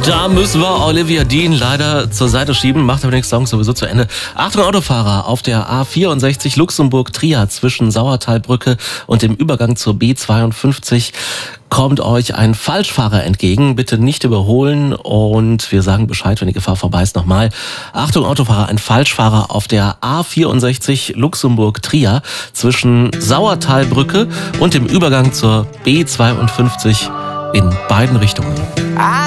Da müssen wir Olivia Dean leider zur Seite schieben, macht aber den Song sowieso zu Ende. Achtung Autofahrer, auf der A64 Luxemburg-Trier zwischen Sauertalbrücke und dem Übergang zur B52 kommt euch ein Falschfahrer entgegen. Bitte nicht überholen und wir sagen Bescheid, wenn die Gefahr vorbei ist. Nochmal, Achtung Autofahrer, ein Falschfahrer auf der A64 Luxemburg-Trier zwischen Sauertalbrücke und dem Übergang zur B52 in beiden Richtungen.